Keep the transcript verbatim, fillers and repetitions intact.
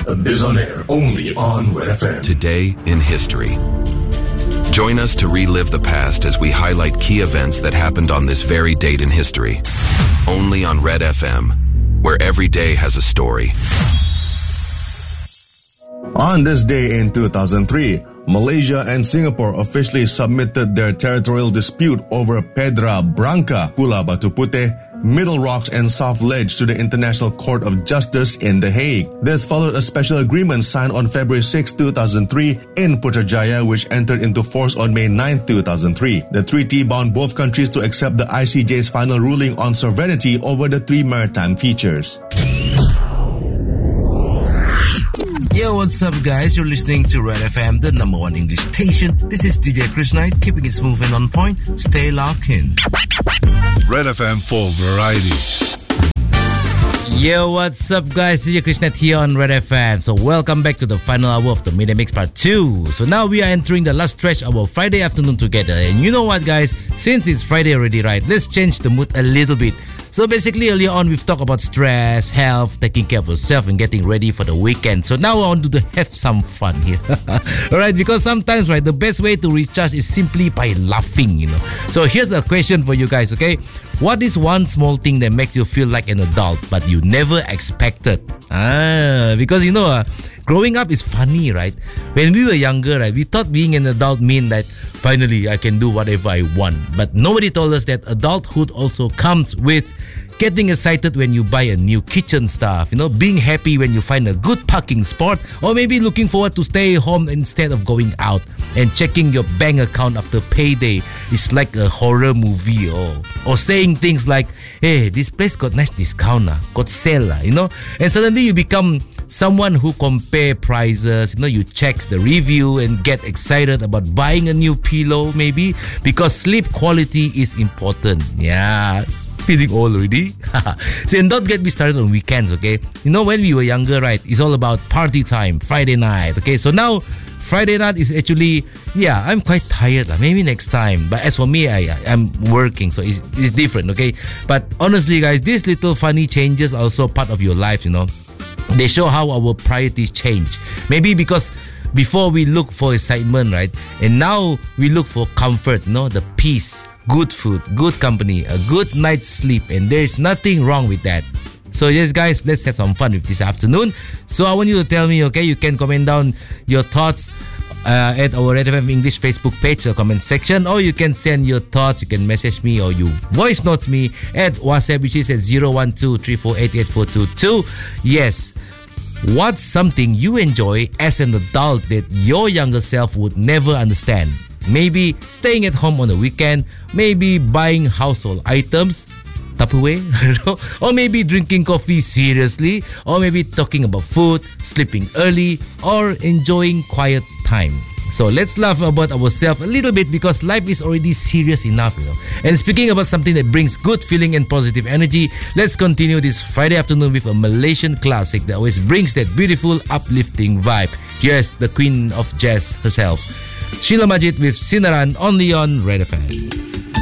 is on air only on Red F M. Today in history. Join us to relive the past as we highlight key events that happened on this very date in history. Only on Red F M, where every day has a story. On this day in two thousand three, Malaysia and Singapore officially submitted their territorial dispute over Pedra Branca, Pulau Batu Putih, Middle Rocks and Soft Ledge to the International Court of Justice in The Hague. This followed a special agreement signed on February sixth, two thousand three in Putrajaya, which entered into force on May ninth, two thousand three. The treaty bound both countries to accept the I C J's final ruling on sovereignty over the three maritime features. Yo, what's up guys? You're listening to Red F M, the number one English station. This is D J Chris Knight, keeping it smooth and on point. Stay locked in. Red F M for variety. Yo, what's up guys? D J Chris Knight here on Red F M. So welcome back to the final hour of the Midday Mix Part two. So now we are entering the last stretch of our Friday afternoon together. And you know what guys? Since it's Friday already, right? Let's change the mood a little bit. So basically earlier on we've talked about stress, health, taking care of yourself and getting ready for the weekend. So now I want to have some fun here. Alright, because sometimes right, the best way to recharge is simply by laughing, you know. So here's a question for you guys, okay? What is one small thing that makes you feel like an adult but you never expected? Ah, because you know, uh, growing up is funny, right? When we were younger, right, we thought being an adult meant that finally I can do whatever I want. But nobody told us that adulthood also comes with getting excited when you buy a new kitchen stuff, you know, being happy when you find a good parking spot, or maybe looking forward to stay home instead of going out, and checking your bank account after payday is like a horror movie, or or saying things like, hey, this place got nice discount, uh, got sale, uh, you know, and suddenly you become someone who compare prices, you know, you check the review and get excited about buying a new pillow maybe, because sleep quality is important. Yeah. Feeling old already. So, and don't get me started on weekends, okay? You know, when we were younger, right, it's all about party time, Friday night, okay? So now, Friday night is actually, yeah, I'm quite tired. Maybe next time. But as for me, I, I'm working, so it's, it's different, okay? But honestly, guys, these little funny changes are also part of your life, you know? They show how our priorities change. Maybe because before we look for excitement, right? And now we look for comfort, you know, the peace. Good food, good company, a good night's sleep, and there's nothing wrong with that. So yes guys, let's have some fun with this afternoon. So I want you to tell me, okay, you can comment down your thoughts uh, at our Red F M English Facebook page or comment section, or you can send your thoughts, you can message me or you voice note me at WhatsApp, which is at zero one two three four eight eight four two two. Yes, what's something you enjoy as an adult that your younger self would never understand? Maybe staying at home on the weekend, maybe buying household items, Tupperware, or maybe drinking coffee seriously, or maybe talking about food, sleeping early, or enjoying quiet time. So let's laugh about ourselves a little bit, because life is already serious enough, you know. And speaking about something that brings good feeling and positive energy, let's continue this Friday afternoon with a Malaysian classic that always brings that beautiful, uplifting vibe. Here's the queen of jazz herself, Sheila Majid with Sinaran, only on Red F M.